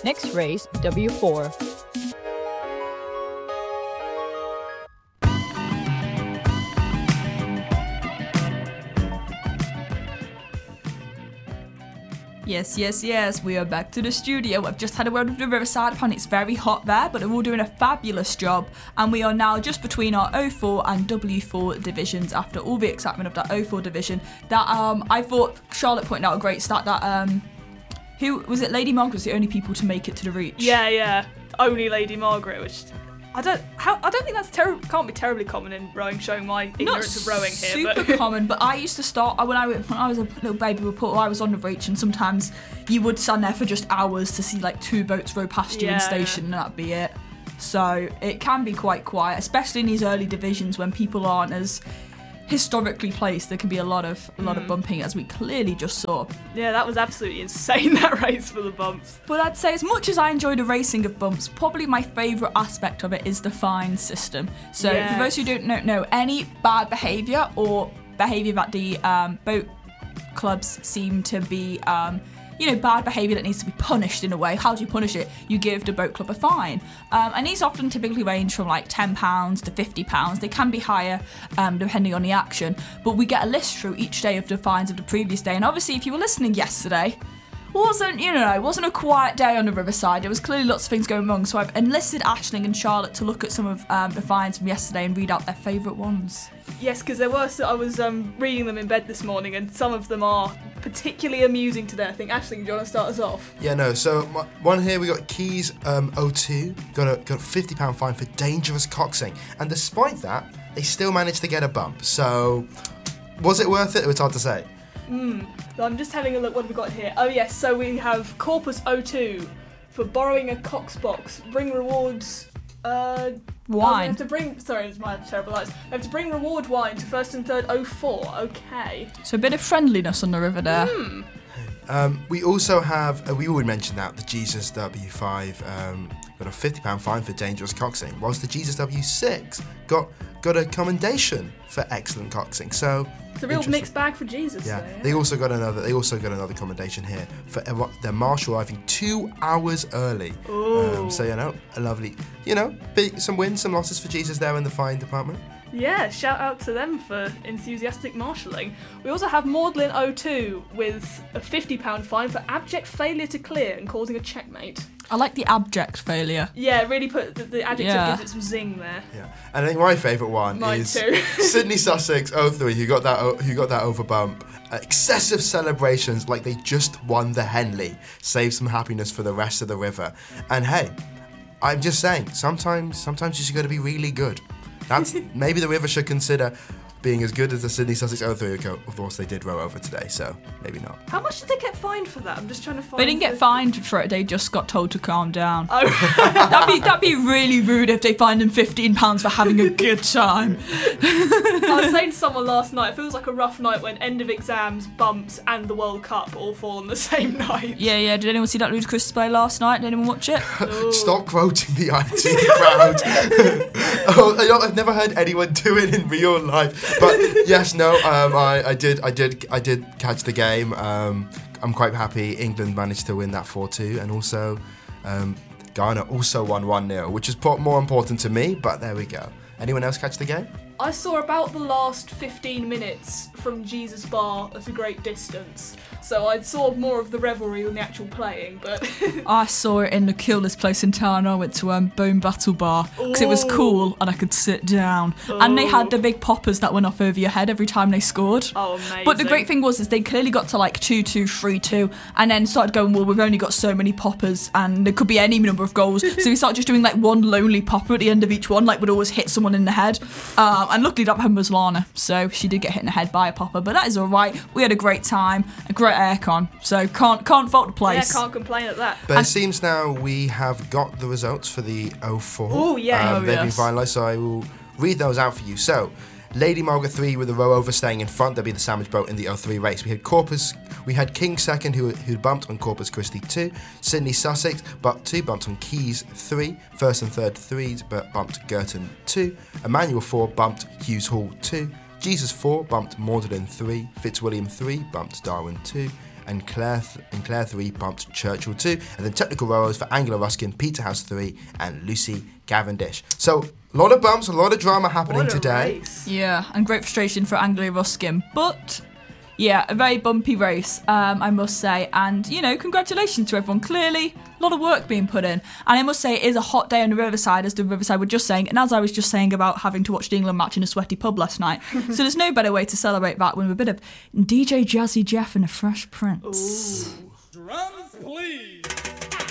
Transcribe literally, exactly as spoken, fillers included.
Next race, W four. Yes, yes, yes, we are back to the studio. I've just had a word with the Riverside upon it's very hot there, but they're all doing a fabulous job. And we are now just between our O four and W four divisions after all the excitement of that O four division. That um, I thought Charlotte pointed out a great stat that, um, who was it, Lady Margaret was the only people to make it to the reach? Yeah, yeah, only Lady Margaret, which... I don't. How, I don't think that's terrible. Can't be terribly common in rowing. Showing my ignorance of rowing here, super but common. But I used to start when I when I was a little baby reporter. I was on the reach, and sometimes you would stand there for just hours to see like two boats row past you Yeah, in station, and that'd be it. So it can be quite quiet, especially in these early divisions when people aren't as historically placed. There can be a lot of a lot Mm. of bumping, as we clearly just saw. yeah, that was absolutely insane. That race for the bumps. But I'd say as much as I enjoy the racing of bumps, probably my favourite aspect of it is the fine system. So Yes. for those who don't know, know any bad behaviour or behaviour that the um, boat clubs seem to be, um, you know, bad behaviour that needs to be punished in a way. How do you punish it? You give the boat club a fine. Um, and these often typically range from like ten pounds to fifty pounds. They can be higher um, depending on the action. But we get a list through each day of the fines of the previous day. And obviously if you were listening yesterday, wasn't, you know, it wasn't a quiet day on the Riverside. There was clearly lots of things going wrong. So I've enlisted Aisling and Charlotte to look at some of um, the fines from yesterday and read out their favourite ones. Yes, because there were. I was um, reading them in bed this morning, and some of them are particularly amusing today. I think. Aisling, do you want to start us off? Yeah, no. So my, one here we got Keys um, O two got a got a fifty pound fine for dangerous coxing, and despite that, they still managed to get a bump. So was it worth it? It's hard to say. Mm. So I'm just having a look. What have we got here? Oh yes. So we have Corpus O two for borrowing a Cox box. Bring rewards. Uh, Oh, we Wine. have to bring. Sorry, it's my terrible eyes. We have to bring reward wine to first and third O four. Okay. So a bit of friendliness on the river there. Hmm. Um, we also have, uh, we already mentioned that, the Jesus W five um, got a fifty pound fine for dangerous coxing, whilst the Jesus W six got got a commendation for excellent coxing. So It's a real interesting. mixed bag for Jesus. Yeah, there, they also got another. They also got another commendation here for uh, their marshal arriving two hours early. Ooh. Um, so you know, a lovely, you know, big, some wins, some losses for Jesus there in the fine department. Yeah, shout out to them for enthusiastic marshalling. We also have Magdalen O two with a fifty pound fine for abject failure to clear and causing a checkmate. I like the abject failure. Yeah, really put the, the adjective Yeah. gives it some zing there. Yeah, and I think my favourite one Mine is too. Sydney Sussex O three, who got that o- who got that over bump. Uh, excessive celebrations like they just won the Henley. Save some happiness for the rest of the river. And hey, I'm just saying, sometimes sometimes you just got to be really good. That's maybe the river should consider being as good as the Sydney Sussex O three. Of course, they did row over today, so maybe not. How much did they get fined for that? I'm just trying to find. They didn't get the- fined for it, they just got told to calm down. Oh. that'd, be, that'd be really rude if they fined them fifteen pounds for having a good time. I was saying to someone last night, it feels like a rough night when end of exams, bumps, and the World Cup all fall on the same night. Yeah, yeah, did anyone see that Ludacris display last night? Did anyone watch it? Stop quoting the I T crowd. oh, I don't- I've never heard anyone do it in real life. But yes, no, um, I, I did, I did, I did catch the game. Um, I'm quite happy England managed to win that four two, and also um, Ghana also won one nil, which is po- more important to me. But there we go. Anyone else catch the game? I saw about the last fifteen minutes from Jesus Bar at a great distance, so I saw more of the revelry than the actual playing, but... I saw it in the coolest place in town. I went to um, Bone Battle Bar because it was Ooh. cool and I could sit down. And they had the big poppers that went off over your head every time they scored. Oh, amazing. But the great thing was is they clearly got to like two two, three two, and then started going, well, we've only got so many poppers and there could be any number of goals. So we started just doing like one lonely popper at the end of each one, like would always hit someone in the head. Um, and luckily that happened was Lana, so she did get hit in the head by a popper, but that is all right. We had a great time, a great aircon, so can't can't fault the place. Yeah, can't complain at that. But it seems now we have got the results for the oh four. Ooh, yeah. Oh, They've yes. been finalised, so I will read those out for you. So, Lady Margaret three with the row over staying in front. There'll be the sandwich boat in the oh three race. We had Corpus, we had King second, who who bumped on Corpus Christi two. Sydney Sussex, but two bumped on Keys three. First and third threes, but bumped Girton two. Emmanuel four bumped Hughes Hall two. Jesus four bumped Magdalen three. Fitzwilliam three bumped Darwin two. and Claire th- and Claire three bumped Churchill two, and then technical rowers for Angela Ruskin, Peterhouse three, and Lucy Cavendish. So a lot of bumps, a lot of drama happening What a today. race. Yeah, and great frustration for Anglia Ruskin. But, yeah, a very bumpy race, um, I must say. And, you know, congratulations to everyone. Clearly, a lot of work being put in. And I must say, it is a hot day on the Riverside, as the Riverside were just saying. And as I was just saying about having to watch the England match in a sweaty pub last night. So there's no better way to celebrate that than with a bit of D J Jazzy Jeff and a Fresh Prince. Ooh. Drums, please.